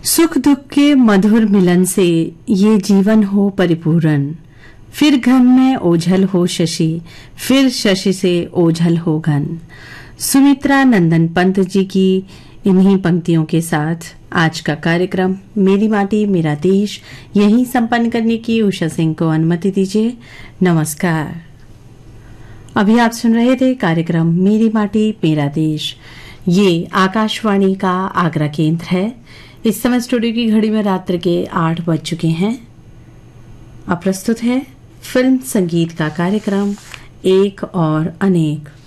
सुख दुख के मधुर मिलन से ये जीवन हो परिपूर्ण। फिर घन में ओझल हो शशि, फिर शशि से ओझल हो घन। सुमित्रा नंदन पंत जी की इन्हीं पंक्तियों के साथ आज का कार्यक्रम मेरी माटी मेरा देश यहीं संपन्न करने की उषा सिंह को अनुमति दीजिए। नमस्कार। अभी आप सुन रहे थे कार्यक्रम मेरी माटी मेरा देश। ये आकाशवाणी का आगरा केंद्र है। इस समय स्टूडियो की घड़ी में रात्रि के 8 बज चुके हैं। अब प्रस्तुत है फिल्म संगीत का कार्यक्रम एक और अनेक।